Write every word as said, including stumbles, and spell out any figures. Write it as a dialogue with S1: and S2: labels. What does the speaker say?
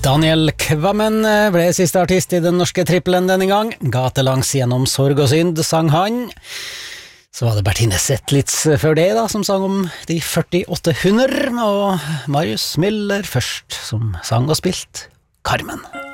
S1: Daniel Kvammen ble siste artist i den norske trippelen denne gang. Gatelangs gjennom sorg og synd sang han. Så var det Bertine Zetlitz før det da, som sang om de førtiåtte hunder, og Marius Müller først, som sang og spilt Carmen.